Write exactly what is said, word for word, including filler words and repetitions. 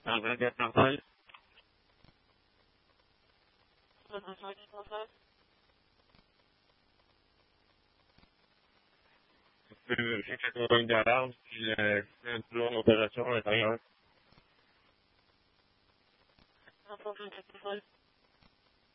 André Marseille. Euh, J'ai fait une bonne d'alarme, puis euh, fait une tour d'opération à l'intérieur.